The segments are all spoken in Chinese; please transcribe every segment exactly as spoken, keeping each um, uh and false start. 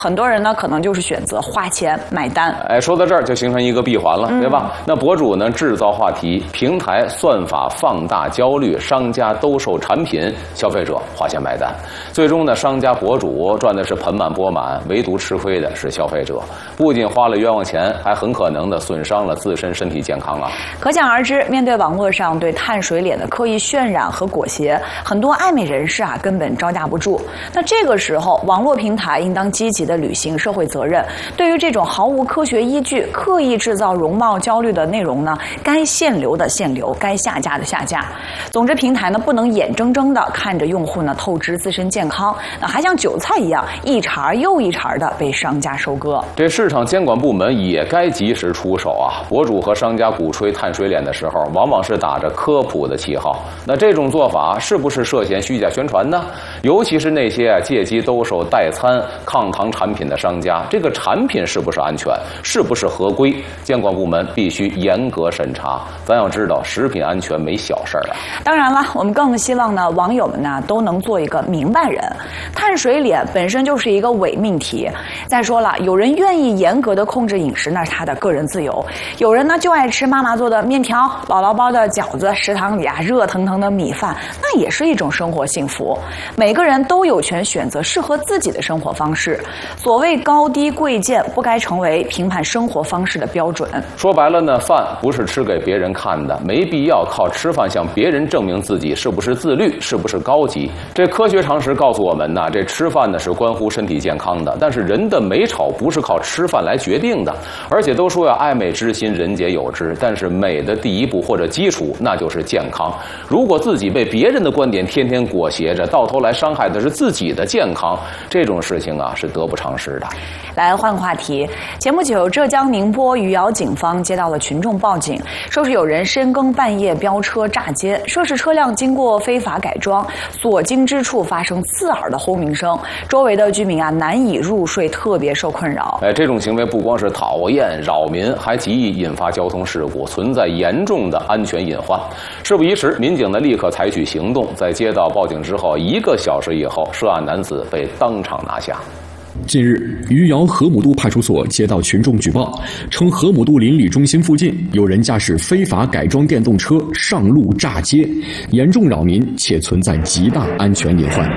很多人呢，可能就是选择花钱买单。 哎，说到这儿就形成一个闭环了，嗯、对吧？那博主呢制造话题，平台算法放大焦虑，商家兜售产品，消费者花钱买单。最终呢，商家博主赚的是盆满钵满，唯独吃亏的是消费者，不仅花了冤枉钱，还很可能的损伤了自身身体健康啊。 可想而知，面对网络上对碳水脸的刻意渲染和裹挟，很多爱美人士啊根本招架不住。那这个时候，网络平台应当积极的履行社会责任，对于这种毫无科学依据、刻意制造容貌焦虑的内容呢，该限流的限流，该下架的下架。总之，平台呢不能眼睁睁的看着用户呢透支自身健康，那还像韭菜一样一茬又一茬的被商家收割。 这市场监管部门也该及时出手啊！博主和商家鼓吹碳水脸的时候，往往是打着科普的旗号，那这种做法是不是涉嫌虚假宣传呢？尤其是那些啊借机兜售代餐、抗糖产品的商家，这个产品是不是安全，是不是合规？监管部门必须严格审查。咱要知道，食品安全没小事儿啊。 当然了，我们更希望呢，网友们呢都能做一个明白人。碳水脸本身就是一个伪命题。再说了，有人愿意严格的控制饮食，那是他的个人自由；有人呢就爱吃妈妈做的面条、姥姥包的饺子，食堂里啊热腾腾的米饭，那也是一种生活幸福。每个人都有权选择适合自己的生活方式。所谓高低贵贱，不该成为评判生活方式的标准。 说白了呢，饭不是吃给别人看的，没必要靠吃饭向别人证明自己是不是自律，是不是高级。这科学常识告诉我们呢，这吃饭呢是关乎身体健康的，但是人的美丑不是靠吃饭来决定的。而且都说呀，爱美之心，人皆有之，但是美的第一步或者基础，那就是健康。如果自己被别人的观点天天裹挟着，到头来伤害的是自己的健康，这种事情啊是得不偿失的。 来换个话题，前不久浙江宁波余姚警方接到了群众报警，说是有人深更半夜飙车炸街，说是车辆经过非法改装，所经之处发生刺耳的轰鸣声，周围的居民啊难以入睡，特别受困扰。 哎，这种行为不光是讨厌扰民，还极易引发交通事故，存在严重的安全隐患。事不宜迟，民警呢立刻采取行动，在接到报警之后一个小时以后，涉案男子被当场拿下。 近日，余姚河姆渡派出所接到群众举报，称河姆渡邻里中心附近有人驾驶非法改装电动车上路炸街，严重扰民且存在极大安全隐患。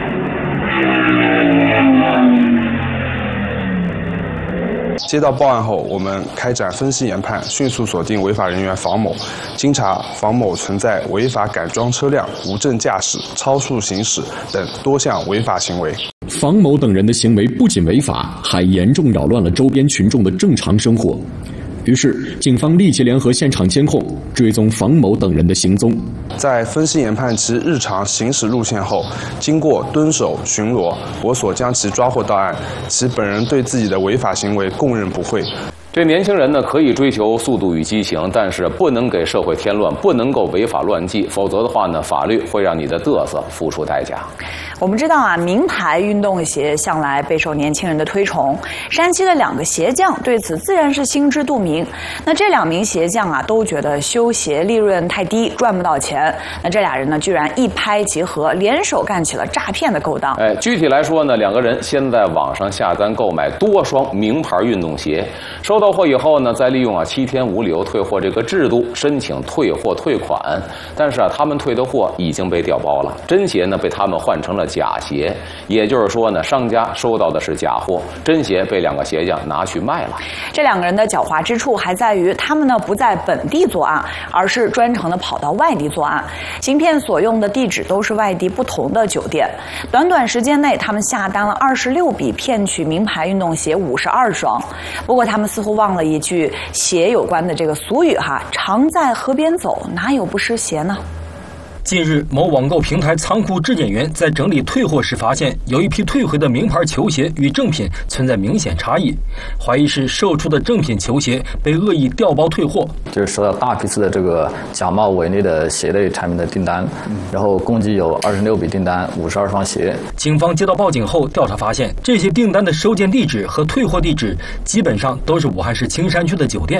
接到报案后，我们开展分析研判，迅速锁定违法人员房某。经查，房某存在违法改装车辆、无证驾驶、超速行驶等多项违法行为。 房某等人的行为不仅违法，还严重扰乱了周边群众的正常生活。于是，警方立即联合现场监控，追踪房某等人的行踪。 在分析研判其日常行驶路线后，经过蹲守巡逻，我所将其抓获到案。其本人对自己的违法行为供认不讳。 这年轻人呢，可以追求速度与激情，但是不能给社会添乱，不能够违法乱纪，否则的话呢，法律会让你的嘚瑟付出代价。 我们知道啊，名牌运动鞋向来备受年轻人的推崇。山西的两个鞋匠对此自然是心知肚明。那这两名鞋匠啊，都觉得修鞋利润太低，赚不到钱。那这俩人呢，居然一拍即合，联手干起了诈骗的勾当。 哎，具体来说呢，两个人先在网上下单购买多双名牌运动鞋，收到货以后呢，再利用啊七天无理由退货这个制度申请退货退款。但是啊，他们退的货已经被调包了，真鞋呢被他们换成了假鞋，也就是说呢，商家收到的是假货，真鞋被两个鞋匠拿去卖了。 这两个人的狡猾之处还在于，他们呢不在本地作案，而是专程的跑到外地作案。行骗所用的地址都是外地不同的酒店。短短时间内，他们下单了二十六笔，骗取名牌运动鞋五十二双。不过他们似乎忘了一句鞋有关的这个俗语哈，常在河边走，哪有不湿鞋呢？ 近日，某网购平台仓库质检员在整理退货时发现，有一批退回的名牌球鞋与正品存在明显差异，怀疑是售出的正品球鞋被恶意调包退货。 就是收到大批次的这个假冒伪劣的鞋类产品的订单，然后共计有二十六笔订单，五十二双鞋。 警方接到报警后调查发现，这些订单的收件地址和退货地址基本上都是武汉市青山区的酒店。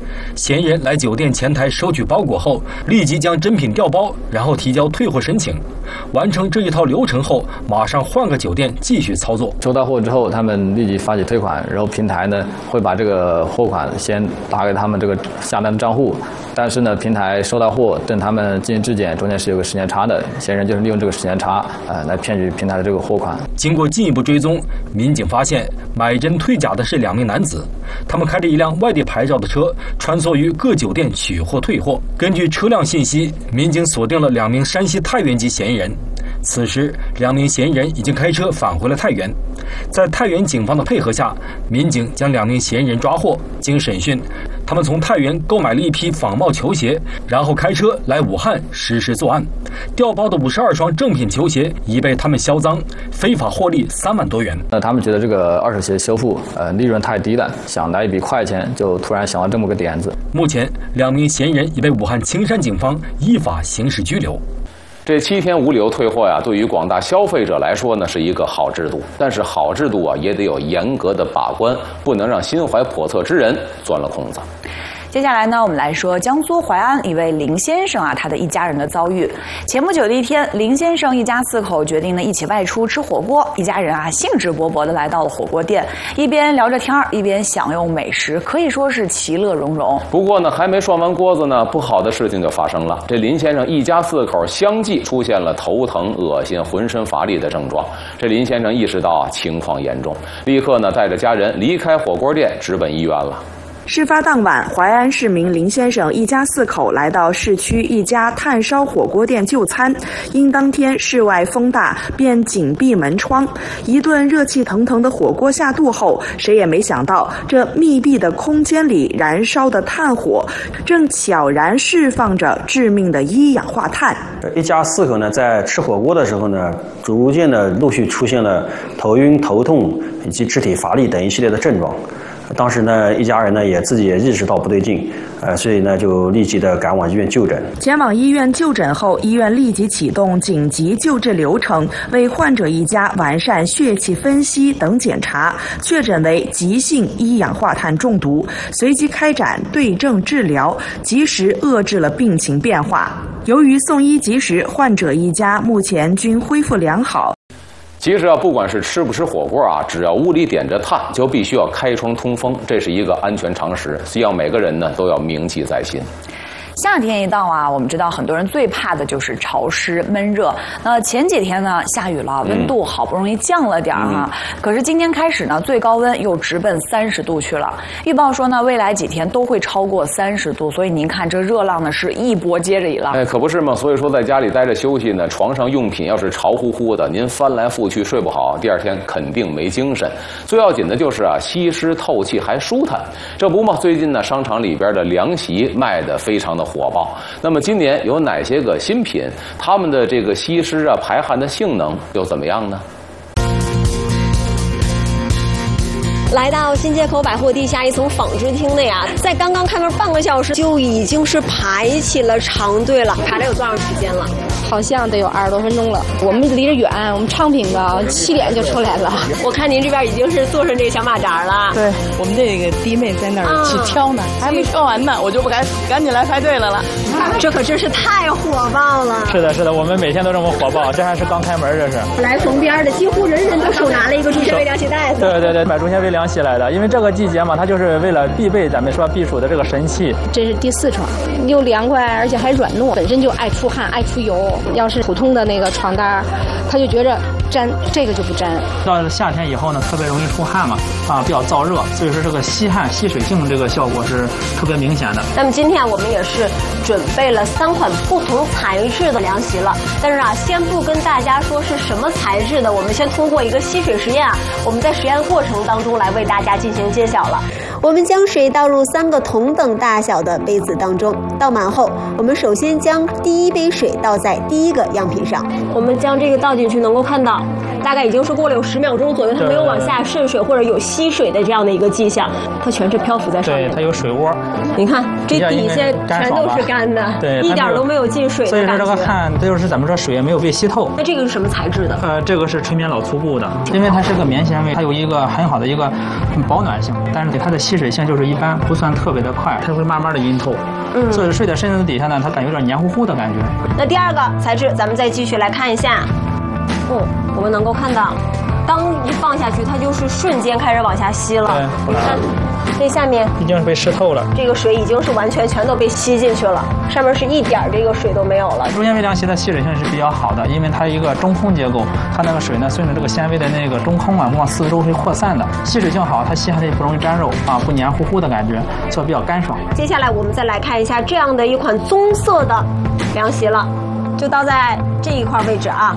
嫌疑人来酒店前台收取包裹后，立即将真品调包，然后提交退货申请。完成这一套流程后，马上换个酒店继续操作。 收到货之后，他们立即发起退款，然后平台呢会把这个货款先打给他们这个下单的账户。但是呢，平台收到货，等他们进行质检，中间是有个时间差的。嫌疑人就是利用这个时间差，呃，来骗取平台的这个货款。 经过进一步追踪，民警发现买真退假的是两名男子，他们开着一辆外地牌照的车，穿梭于各酒店取货退货。根据车辆信息，民警锁定了两名山西太原籍嫌疑人。此时，两名嫌疑人已经开车返回了太原。在太原警方的配合下，民警将两名嫌疑人抓获。经审讯，他们从太原购买了一批仿冒球鞋，然后开车来武汉实施作案。调包的五十二双正品球鞋已被他们销赃，非法获利三万多元。 那他们觉得这个二手鞋修复，呃，利润太低了，想来一笔快钱，就突然想到这么个点子。 目前，两名嫌疑人已被武汉青山警方依法刑事拘留。 这七天无理由退货呀，对于广大消费者来说呢，是一个好制度。但是好制度啊，也得有严格的把关，不能让心怀叵测之人钻了空子。 接下来呢，我们来说江苏淮安一位林先生啊，他的一家人的遭遇。前不久的一天，林先生一家四口决定呢一起外出吃火锅，一家人啊兴致勃勃地来到了火锅店，一边聊着天儿，一边享用美食，可以说是其乐融融。 不过呢，还没涮完锅子呢，不好的事情就发生了。这林先生一家四口相继出现了头疼、恶心、浑身乏力的症状。这林先生意识到啊情况严重，立刻呢带着家人离开火锅店，直奔医院了。 事发当晚，淮安市民林先生一家四口来到市区一家炭烧火锅店就餐，因当天室外风大，便紧闭门窗。一顿热气腾腾的火锅下肚后，谁也没想到，这密闭的空间里燃烧的炭火，正悄然释放着致命的一氧化碳。 一家四口呢，在吃火锅的时候呢，逐渐的陆续出现了头晕、头痛以及肢体乏力等一系列的症状。当时呢，一家人呢也自己也意识到不对劲，呃，所以呢就立即的赶往医院就诊。 前往医院就诊后，医院立即启动紧急救治流程，为患者一家完善血气分析等检查，确诊为急性一氧化碳中毒，随即开展对症治疗，及时遏制了病情变化。由于送医及时，患者一家目前均恢复良好。 其实啊，不管是吃不吃火锅啊，只要屋里点着炭，就必须要开窗通风，这是一个安全常识，希望每个人呢都要铭记在心。 夏天一到啊，我们知道很多人最怕的就是潮湿闷热。那前几天呢下雨了，温度好不容易降了点儿哈、啊嗯，可是今天开始呢，最高温又直奔三十度去了。预报说呢，未来几天都会超过三十度，所以您看这热浪呢是一波接着一浪。 哎，可不是嘛。所以说在家里待着休息呢，床上用品要是潮乎乎的，您翻来覆去睡不好，第二天肯定没精神。最要紧的就是啊，吸湿透气还舒坦。这不嘛，最近呢商场里边的凉席卖的非常的火爆。那么今年有哪些个新品？它们的这个吸湿啊、排汗的性能又怎么样呢？ 来到新街口百货地下一层纺织厅内啊，在刚刚开门半个小时就已经是排起了长队了。排了有多长时间了？ 好像得有二十多分钟了。我们离着远，我们昌平的七点就出来了。 我看您这边已经是坐上这个小马扎了。 对，我们这个弟妹在那儿去挑呢，啊、还没挑完呢，我就不该赶紧来排队了了。 这可真是太火爆了。 是的，是的，我们每天都这么火爆，这还是刚开门，这是。 来从边的几乎人人都手拿了一个竹纤维凉席袋子。 对对对，买竹纤维凉席来的，因为这个季节嘛，它就是为了必备咱们说避暑的这个神器。 这是第四床，又凉快，而且还软糯，本身就爱出汗、爱出油。要是普通的那个床单，他就觉着沾，这个就不沾。 到了夏天以后呢，特别容易出汗嘛，啊，比较燥热，所以说这个吸汗、吸水性这个效果是特别明显的。 那么今天我们也是准备了三款不同材质的凉席了，但是啊，先不跟大家说是什么材质的，我们先通过一个吸水实验啊，我们在实验过程当中来为大家进行揭晓了。我们将水倒入三个同等大小的杯子当中，倒满后，我们首先将第一杯水倒在第一个样品上，我们将这个倒进去，能够看到大概已经是过了有十秒钟左右，它没有往下渗水或者有吸水的这样的一个迹象，它全是漂浮在上面。 对，它有水窝。 你看这底下全都是干的， 对， 一点都没有进水的感觉。 所以说这个汗，它就是怎么说，水也没有被吸透。 那这个是什么材质的？ 呃，这个是纯棉老粗布的，因为它是个棉纤维，它有一个很好的一个保暖性，但是它的吸水性就是一般，不算特别的快，它会慢慢的晕透。嗯，所以睡在身子底下呢，它感觉有点黏糊糊的感觉。 那第二个材质，咱们再继续来看一下。嗯，我们能够看到，当一放下去，它就是瞬间开始往下吸了。 对， 你看。这下面已经被湿透了， 这个水已经是完全全都被吸进去了，上面是一点这个水都没有了。 竹纤维凉席的吸水性是比较好的，因为它一个中空结构，它那个水呢顺着这个纤维的那个中空啊往四周会扩散的，吸水性好，它吸下来也不容易粘肉啊，不黏糊糊的感觉，所以比较干爽。 接下来我们再来看一下这样的一款棕色的凉席了，就倒在这一块位置啊。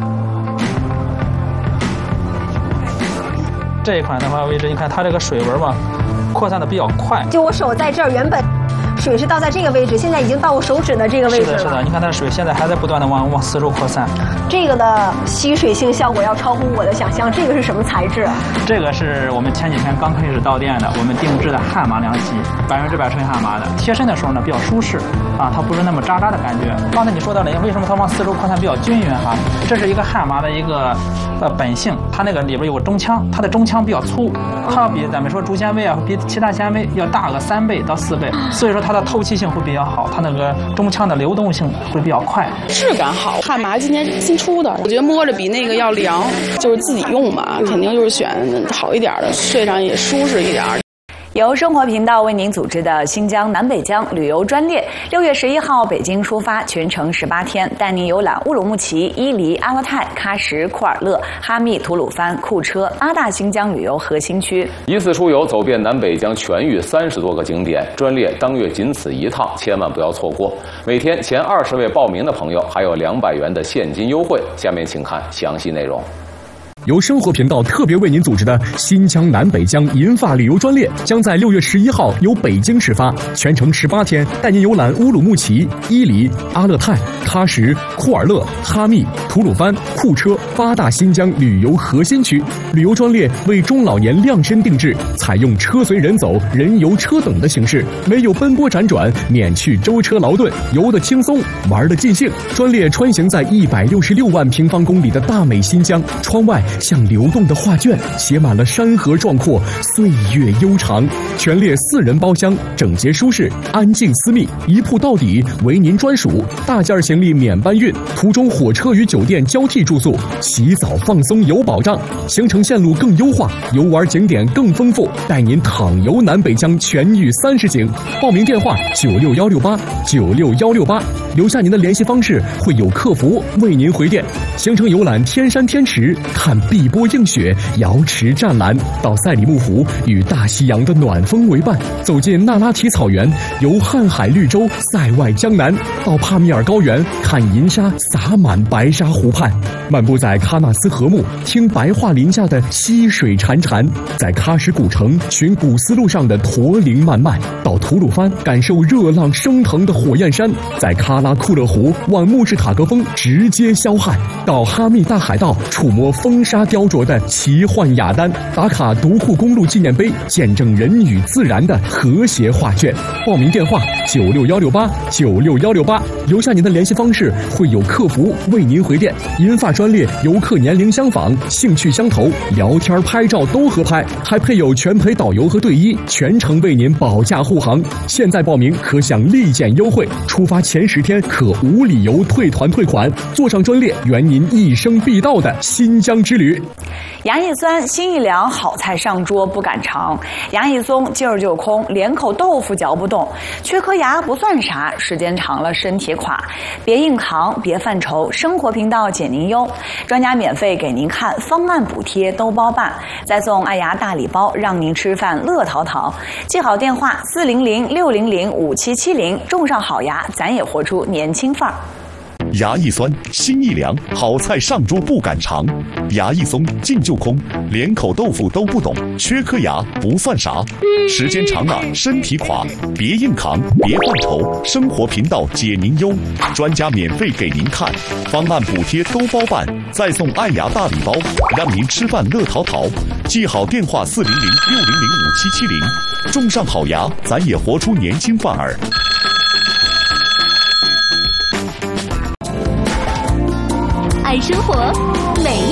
这一款的话位置，你看它这个水纹嘛。扩散的比较快， 就我手在这儿，原本水是倒在这个位置，现在已经到我手指的这个位置了。 是的，是的，你看它水现在还在不断的往往四周扩散。 这个的吸水性效果要超乎我的想象。这个是什么材质？ 这个是我们前几天刚开始到店的，我们定制的旱麻凉席，百分之百纯旱麻的，贴身的时候呢比较舒适啊，它不是那么扎扎的感觉。刚才你说到了，为什么它往四周扩散比较均匀哈、啊？这是一个旱麻的一个呃本性，它那个里边有个中腔，它的中腔比较粗，它要比咱们说竹纤维啊，比其他纤维要大个三倍到四倍，所以说它的透气性会比较好，它那个中腔的流动性会比较快， 质感好。旱麻今年新出的，我觉得摸着比那个要凉，就是自己用嘛，肯定就是选好一点的，睡上也舒适一点。 由生活频道为您组织的新疆南北疆旅游专列，六月十一号北京出发，全程十八天，带您游览乌鲁木齐、伊犁、阿勒泰、喀什、库尔勒、哈密、吐鲁番、库车八大新疆旅游核心区。 一次出游走遍南北疆全域三十多个景点，专列当月仅此一趟，千万不要错过。每天前二十位报名的朋友还有两百元的现金优惠。下面请看详细内容。 由生活频道特别为您组织的新疆南北疆银发旅游专列，将在六月十一号由北京始发，全程十八天，带您游览乌鲁木齐、伊犁、阿勒泰、喀什、库尔勒、哈密、吐鲁番、库车八大新疆旅游核心区。旅游专列为中老年量身定制，采用车随人走、人游车等的形式，没有奔波辗转，免去舟车劳顿，游得轻松，玩得尽兴。专列穿行在一百六十六万平方公里的大美新疆，窗外像流动的画卷，写满了山河壮阔，岁月悠长。全列四人包厢，整洁舒适，安静私密，一铺到底，为您专属。大件行李免搬运，途中火车与酒店交替住宿，洗澡放松有保障。行程线路更优化，游玩景点更丰富，带您淌游南北疆全域三十景。报名电话九六幺六八九六幺六八，留下您的联系方式，会有客服为您回电。行程游览天山天池，看碧波映雪，瑶池湛蓝，到赛里木湖与大西洋的暖风为伴，走进那拉提草原，游瀚海绿洲，塞外江南，到帕米尔高原，看银沙洒满白沙湖畔，漫步在喀纳斯河木，听白桦林下的溪水潺潺，在喀什古城寻古丝路上的驼铃漫漫，到吐鲁番感受热浪升腾的火焰山，在喀拉库勒湖望木质塔格峰直接霄汉，到哈密大海道触摸风沙雕琢的奇幻雅丹，打卡独库公路纪念碑，见证人与自然的和谐画卷。报名电话九六幺六八九六幺六八，留下您的联系方式，会有客服为您回电。银发专列游客年龄相仿，兴趣相投，聊天拍照都合拍，还配有全陪导游和队医，全程为您保驾护航。现在报名可享立减优惠，出发前十天可无理由退团退款，坐上专列圆您一生必到的新疆之旅。 牙一酸，心一凉，好菜上桌不敢尝；牙一松，劲儿就空，连口豆腐嚼不动。缺颗牙不算啥，时间长了身体垮。别硬扛，别犯愁，生活频道解您忧，专家免费给您看，方案补贴都包办，再送爱牙大礼包，让您吃饭乐淘淘。记好电话四零零六零零五七七零，种上好牙，咱也活出年轻范儿。 牙一酸心一凉，好菜上桌不敢尝。牙一松劲就空，连口豆腐都不懂，缺颗牙不算啥。时间长了身体垮，别硬扛，别犯愁，生活频道解您忧，专家免费给您看，方案补贴都包办，再送爱牙大礼包，让您吃饭乐淘淘。记好电话四零零六零零五七七零，种上好牙，咱也活出年轻范儿。 爱生活，美。